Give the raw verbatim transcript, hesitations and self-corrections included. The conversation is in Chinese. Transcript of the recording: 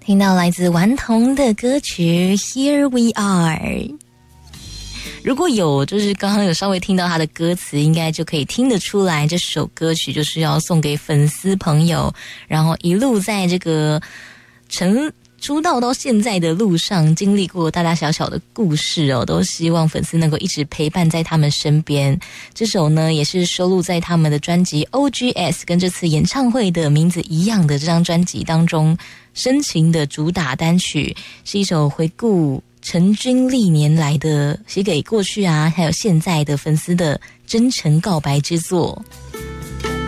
听到来自顽童的歌曲 Here We Are。 如果有就是刚刚有稍微听到他的歌词，应该就可以听得出来这首歌曲就是要送给粉丝朋友，然后一路在这个成出道到现在的路上经历过大大小小的故事哦，都希望粉丝能够一直陪伴在他们身边。这首呢也是收录在他们的专辑 O G S 跟这次演唱会的名字一样的这张专辑当中深情的主打单曲，是一首回顾成军历年来的写给过去啊还有现在的粉丝的真诚告白之作。